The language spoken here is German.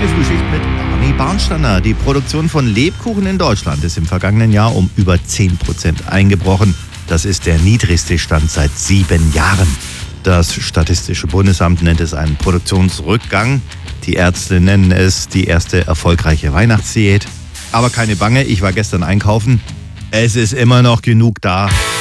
Neue Frühschicht mit Armin Barnsteiner. Die Produktion von Lebkuchen in Deutschland ist im vergangenen Jahr um über 10% eingebrochen. Das ist der niedrigste Stand seit 7 Jahren. Das Statistische Bundesamt nennt es einen Produktionsrückgang. Die Ärzte nennen es die erste erfolgreiche Weihnachtsdiät. Aber keine Bange, ich war gestern einkaufen. Es ist immer noch genug da.